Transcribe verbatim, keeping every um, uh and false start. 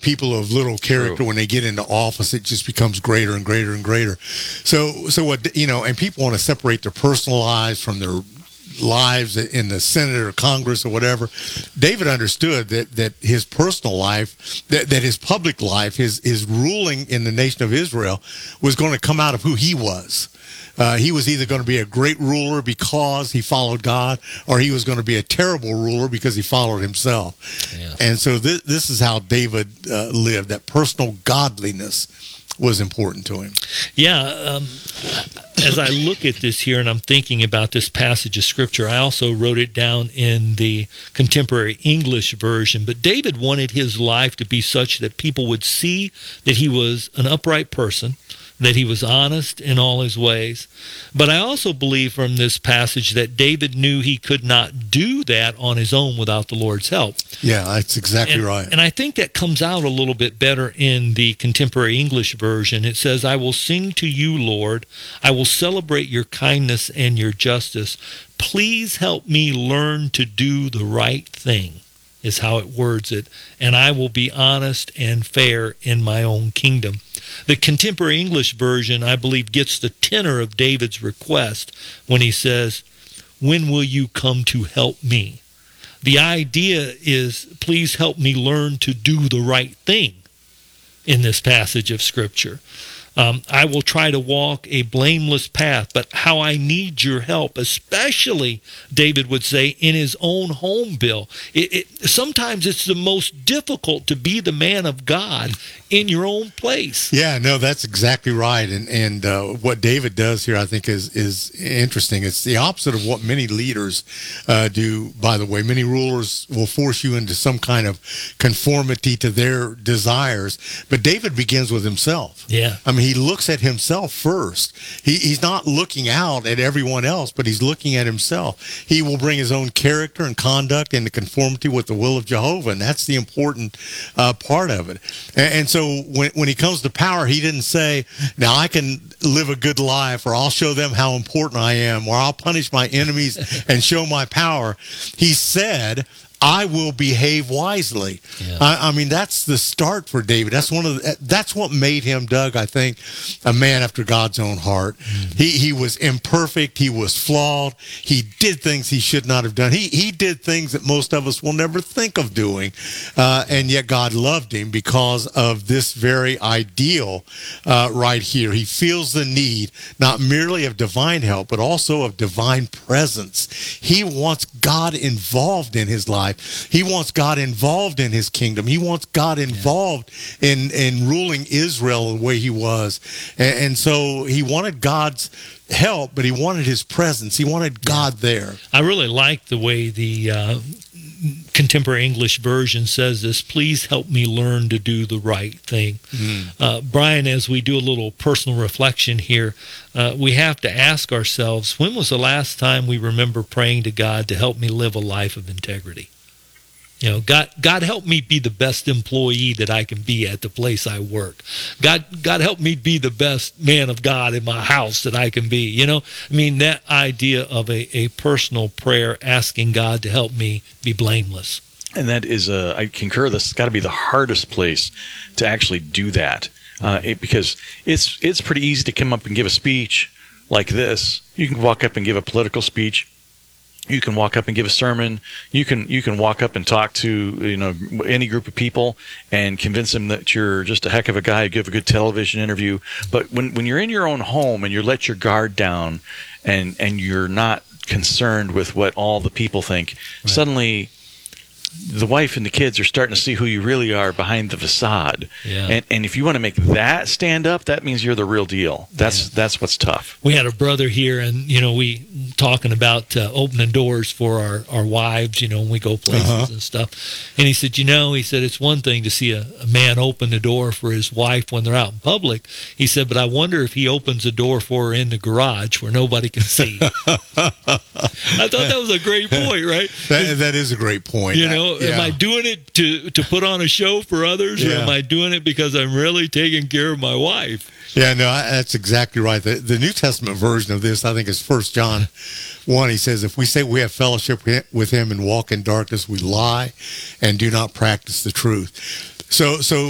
and people of little character, True. when they get into office, it just becomes greater and greater and greater. So, so what, you know, and people want to separate their personal lives from their lives in the Senate or Congress or whatever. David understood that, that his personal life, that, that his public life, his, his ruling in the nation of Israel was going to come out of who he was. Uh, he was either going to be a great ruler because he followed God, or he was going to be a terrible ruler because he followed himself. Yeah. And so this, this is how David uh, lived. That personal godliness was important to him. Yeah, um, as I look at this here and I'm thinking about this passage of Scripture, I also wrote it down in the contemporary English version. But David wanted his life to be such that people would see that he was an upright person, that he was honest in all his ways. But I also believe from this passage that David knew he could not do that on his own without the Lord's help. Yeah, that's exactly And, right. and I think that comes out a little bit better in the contemporary English version. It says, I will sing to you, Lord. I will celebrate your kindness and your justice. Please help me learn to do the right thing, is how it words it. And I will be honest and fair in my own kingdom. The contemporary English version, I believe, gets the tenor of David's request when he says, when will you come to help me? The idea is, please help me learn to do the right thing in this passage of Scripture. Um, I will try to walk a blameless path, but how I need your help, especially, David would say, in his own home, Bill. It, it, sometimes it's the most difficult to be the man of God in your own place. Yeah, no, that's exactly right. And and uh, what David does here, I think, is is interesting. It's the opposite of what many leaders uh, do, by the way. Many rulers will force you into some kind of conformity to their desires. But David begins with himself. Yeah. I mean, he looks at himself first. He, he's not looking out at everyone else, but he's looking at himself. He will bring his own character and conduct into conformity with the will of Jehovah, and that's the important uh, part of it. And, and so when, when he comes to power, he didn't say, now I can live a good life, or I'll show them how important I am, or I'll punish my enemies and show my power. He said, I will behave wisely. Yeah. I, I mean, that's the start for David. That's one of the, that's what made him, Doug, I think, a man after God's own heart. Mm-hmm. He he was imperfect. He was flawed. He did things he should not have done. He he did things that most of us will never think of doing, uh, and yet God loved him because of this very ideal uh, right here. He feels the need not merely of divine help, but also of divine presence. He wants God involved in his life. He wants God involved in his kingdom. He wants God involved yeah. in, in ruling Israel the way he was. And, and so he wanted God's help, but he wanted his presence. He wanted God yeah. there. I really like the way the uh, contemporary English version says this, please help me learn to do the right thing. Mm. Uh, Brian, as we do a little personal reflection here, uh, we have to ask ourselves, when was the last time we remember praying to God to help me live a life of integrity? You know, God, God help me be the best employee that I can be at the place I work. God, God help me be the best man of God in my house that I can be. You know, I mean, that idea of a, a personal prayer asking God to help me be blameless. And that is, uh, I concur, this has got to be the hardest place to actually do that. Uh, it, because it's it's pretty easy to come up and give a speech like this. You can walk up and give a political speech. You can walk up and give a sermon. You can you can walk up and talk to you know any group of people and convince them that you're just a heck of a guy. Give a good television interview. But when when you're in your own home and you let your guard down, and and you're not concerned with what all the people think, right. Suddenly the wife and the kids are starting to see who you really are behind the facade. Yeah. And and if you want to make that stand up, that means you're the real deal. That's yeah. that's what's tough. We had a brother here, and you know, we talking about uh, opening doors for our, our wives, you know, when we go places uh-huh. and stuff. And he said, you know, he said, it's one thing to see a, a man open the door for his wife when they're out in public. He said, but I wonder if he opens the door for her in the garage where nobody can see. I thought that was a great point, right? That, that is a great point. You know, yeah. am I doing it to, to put on a show for others, yeah. or am I doing it because I'm really taking care of my wife? Yeah, no, that's exactly right. The, the New Testament version of this, I think, is First John one. He says, if we say we have fellowship with him and walk in darkness, we lie and do not practice the truth. So, so